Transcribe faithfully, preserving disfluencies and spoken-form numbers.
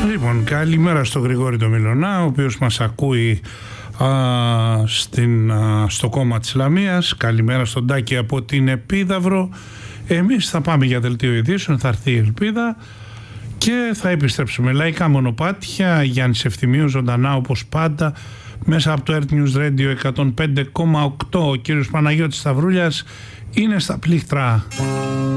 Λοιπόν, καλημέρα στο Γρηγόρη το Μιλωνά, ο οποίος μας ακούει α, στην, α, στο κόμμα της Λαμίας. Καλημέρα στον Τάκη από την Επίδαυρο. Εμείς θα πάμε για δελτίο ειδήσεων, θα έρθει η Ελπίδα και θα επιστρέψουμε. Λαϊκά μονοπάτια, Γιάννης Ευθυμίου ζωντανά όπως πάντα μέσα από το Earth News Radio εκατόν πέντε κόμμα οκτώ. Ο κύριος Παναγιώτης Σταυρούλιας είναι στα πλήκτρα.